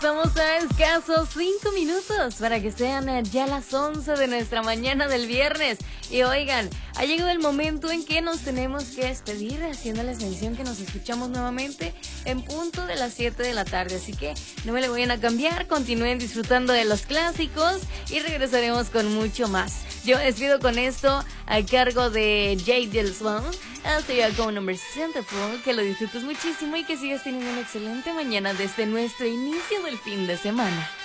estamos a escasos 5 minutos para que sean ya las 11 de nuestra mañana del viernes. Y oigan, ha llegado el momento en que nos tenemos que despedir, haciéndoles mención que nos escuchamos nuevamente en punto de las 7 de la tarde. Así que no me le vayan a cambiar, continúen disfrutando de los clásicos y regresaremos con mucho más. Yo despido con esto a cargo de Jay Del Swan. Hasta ya como number 64, que lo disfrutes muchísimo y que sigas teniendo una excelente mañana desde nuestro inicio del fin de semana.